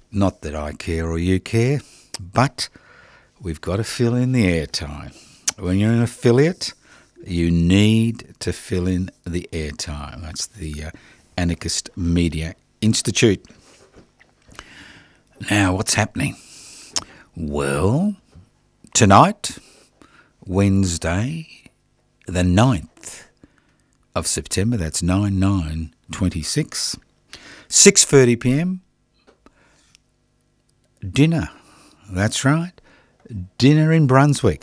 Not that I care or you care, but we've got to fill in the airtime. When you're an affiliate, you need to fill in the airtime. That's the Anarchist Media Institute. Now, what's happening? Well, tonight, Wednesday, the 9th of September, that's 9/9/26, 6:30 p.m, dinner. That's right, dinner in Brunswick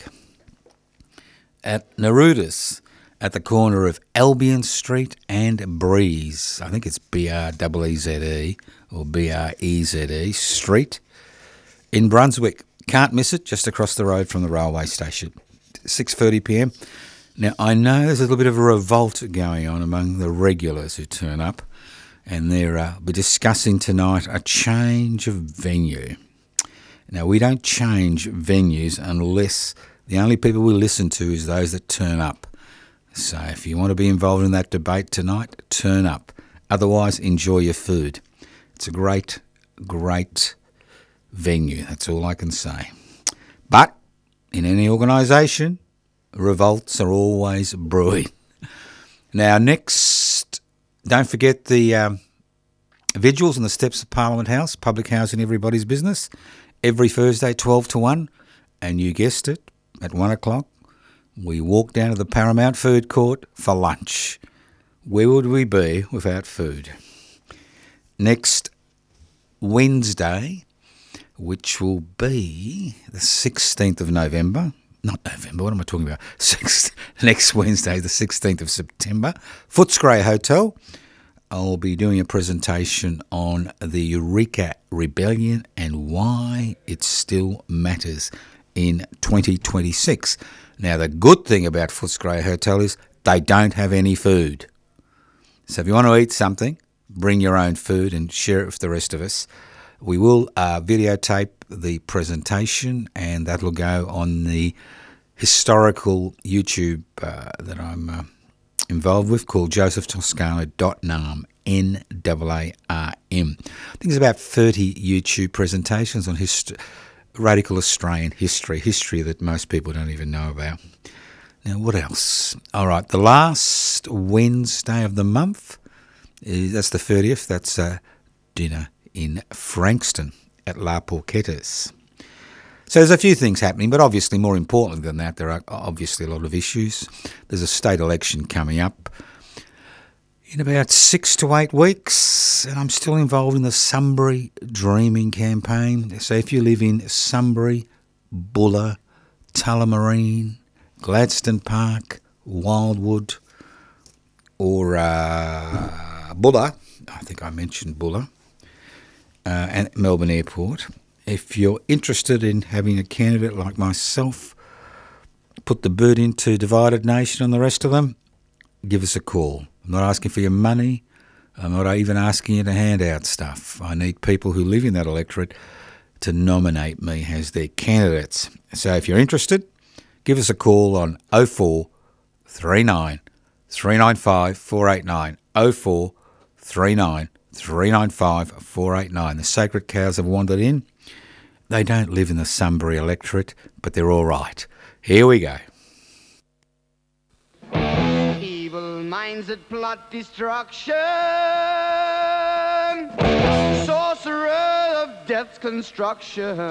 at Neruda's at the corner of Albion Street and Breeze. I think it's Breze or Breze Street in Brunswick. Can't miss it, just across the road from the railway station. 6:30 p.m. Now, I know there's a little bit of a revolt going on among the regulars who turn up, and we're discussing tonight a change of venue. Now, we don't change venues unless the only people we listen to is those that turn up. So if you want to be involved in that debate tonight, turn up. Otherwise, enjoy your food. It's a great, great venue. That's all I can say. But in any organisation, revolts are always brewing. Now, next, don't forget the vigils on the steps of Parliament House, public housing, everybody's business, every Thursday, 12 to 1. And you guessed it, at 1 o'clock, we walk down to the Paramount Food Court for lunch. Where would we be without food? Next Wednesday, which will be the 16th of November. Not November, what am I talking about? Next Wednesday, the 16th of September, Footscray Hotel. I'll be doing a presentation on the Eureka Rebellion and why it still matters in 2026. Now, the good thing about Footscray Hotel is they don't have any food. So if you want to eat something, bring your own food and share it with the rest of us. We will videotape the presentation, and that'll go on the historical YouTube that I'm involved with, called josephtoscano.nam, N-A-A-R-M. I think there's about 30 YouTube presentations on radical Australian history that most people don't even know about. Now, what else? All right, the last Wednesday of the month, that's the 30th, that's dinner in Frankston at La Porquettes. So there's a few things happening, but obviously more importantly than that, there are obviously a lot of issues. There's a state election coming up in about 6 to 8 weeks, and I'm still involved in the Sunbury Dreaming campaign. So if you live in Sunbury, Bulla, Tullamarine, Gladstone Park, Wildwood, or Bulla, I think I mentioned Bulla, and Melbourne Airport, if you're interested in having a candidate like myself put the boot into Divided Nation and the rest of them, give us a call. I'm not asking for your money. I'm not even asking you to hand out stuff. I need people who live in that electorate to nominate me as their candidates. So if you're interested, give us a call on 0439 395 489, 0439 395 489. The sacred cows have wandered in. They don't live in the Sunbury electorate, but they're all right. Here we go. Evil minds that plot destruction, sorcerer of death's construction.